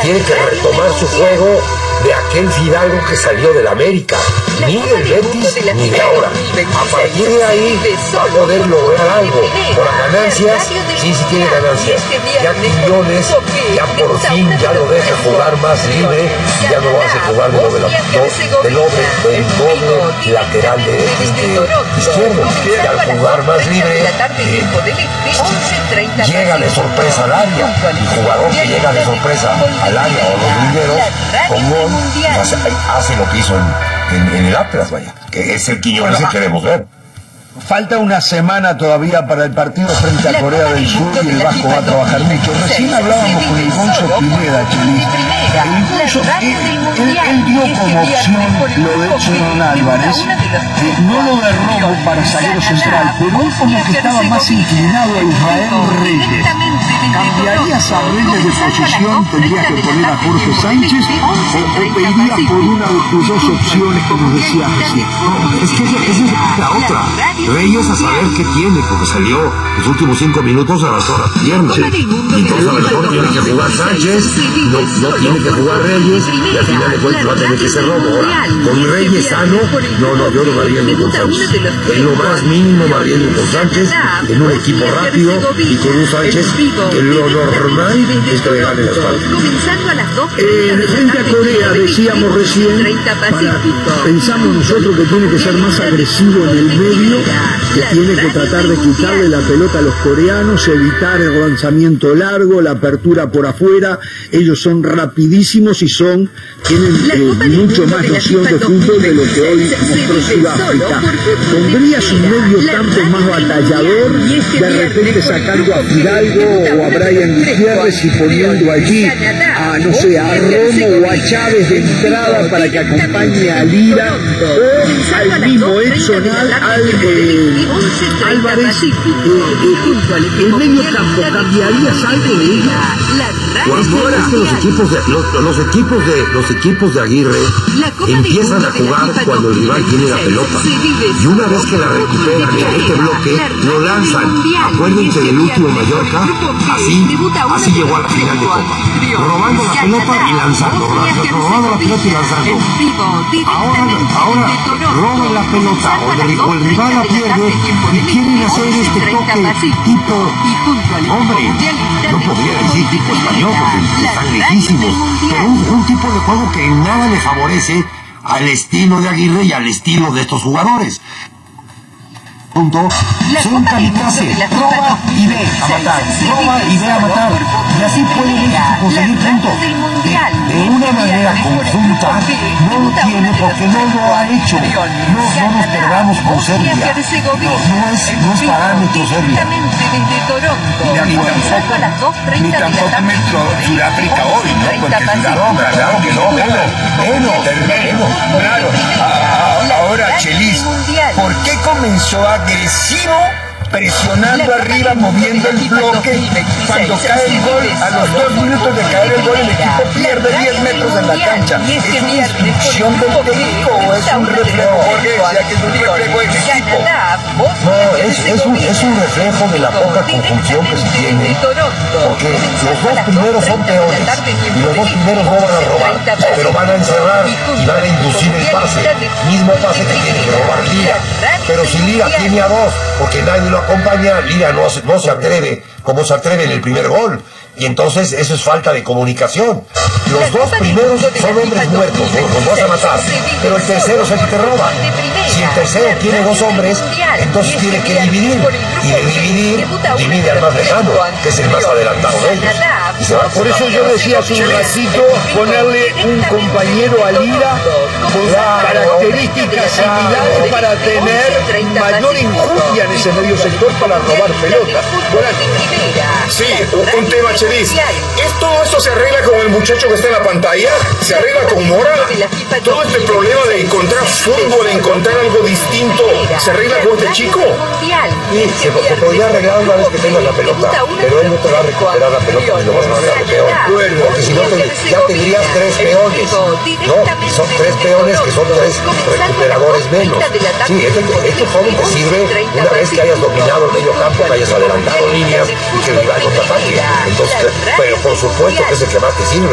tiene que retomar su juego de aquel Fidalgo que salió del América, ni del Betis ni de ahora. A partir de ahí va a poder lograr algo. Por las ganancias, sí tiene ganancias. Ya Quiñones, ya por fin ya lo deja jugar más libre y ya no lo hace jugar del doble lateral izquierdo. Y al jugar más libre, llega de sorpresa al área. El jugador que llega de sorpresa al área o los linderos con gol hace lo que hizo en el Atlas, vaya, que es el Quiñones que queremos ver. Falta una semana todavía para el partido frente a Corea del Sur y el Vasco va a trabajar mucho. Recién hablábamos con el Gonzo Pineda, Chelis. El Gonzo, él dio como opción lo de Edson Álvarez, no lo de Romo para zaguero central, pero él como que estaba más inclinado a Israel Reyes. ¿Cambiarías a Reyes de posición? ¿Tendrías que poner a Jorge Sánchez? ¿O pedirías por una de tus dos opciones, como decías recién? Es que esa es la otra. Reyes a saber qué tiene, porque salió los últimos 5 minutos a las horas piernas. Y entonces a lo mejor tiene que jugar Sánchez, no tiene que jugar Reyes, y al final de cuentas va a tener que ser Romo. Ahora, con Reyes sano, no, yo no me arriesgo con Sánchez. En lo más mínimo me arriesgo con Sánchez, en un equipo rápido, y con un Sánchez que lo normal es que le gane la espalda. Frente a Corea, decíamos recién, pensamos nosotros que tiene que ser más agresivo en el medio, que tiene que tratar de quitarle la pelota a los coreanos, evitar el lanzamiento largo, la apertura por afuera. Ellos son rapidísimos y tienen mucho más noción de fútbol de lo que hoy mostró Sudáfrica. ¿Pondrías un medio campo más batallador, de repente sacando a Fidalgo o a Brian Gutiérrez y poniendo allí a Romo o a Chávez de entrada para que acompañe a Lira, o al mismo Edson Álvarez? El medio campo, ¿cambiarías algo de ello? Los equipos de Aguirre empiezan a jugar cuando el rival tiene la pelota, y una vez que la recuperan en este bloque lo lanzan. Acuérdense del último Mallorca, así llegó a la final de Copa, robando la pelota y lanzando, robando la pelota y lanzando. Ahora roban la pelota o el rival la pierde y quieren hacer este toque tipo, hombre, no podría decir tipo español porque están lejísimos, pero un tipo de juego que en nada le favorece al estilo de Aguirre y al estilo de estos jugadores. Son un kamikaze, roba y ve a matar, y así puede México conseguir puntos. De una manera conjunta no lo tiene porque no lo ha hecho. No nos perdamos con Serbia, no es parámetro Serbia. Ni tampoco metro Sudáfrica hoy, ¿no? Porque claro. Ahora, Chelis, ¿por qué comenzó agresivo, presionando arriba, moviendo el bloque? Cuando cae el gol, a los 2 minutos de caer el gol, el equipo pierde 10 metros en la cancha. ¿Es una instrucción del técnico o es un reflejo, Jorge? Decía que es un reflejo del equipo. No, es un reflejo de la poca conjunción que se tiene, porque los dos primeros son peones, y los dos primeros no van a robar, pero van a encerrar y van a inducir el pase, mismo pase que tiene que robar Lira. Pero si Lira tiene a 2, porque nadie lo acompaña, Lira no se atreve como se atreve en el primer gol, y entonces eso es falta de comunicación. Los 2 primeros son hombres muertos, los vas a matar, pero el tercero es el que te roba. Si el tercero tiene 2 hombres, entonces tiene que dividir, y de dividir divide al más lejano, que es el más adelantado de ellos. Por eso yo decía hace un ratito, ponerle un compañero a Lira con características similares para tener mayor injuria en ese medio sector para robar pelota. Sí, un tema, Chelis. ¿Todo esto se arregla con el muchacho que está en la pantalla? ¿Se arregla con Mora? Todo este problema de encontrar fútbol, de encontrar algo distinto, ¿se arregla con este chico? Sí, se podría arreglar una vez que tengas la pelota, pero él no te va a recuperar la pelota ni lo vas a mandar de peón, porque si no ya tendrías 3 peones, ¿no? Y son 3 peones que son 3 recuperadores menos. Sí, este joven te sirve una vez que hayas dominado el medio campo, que hayas adelantado líneas y que el rival no te ataque. Entonces, pero por supuesto que es el que más te sirve.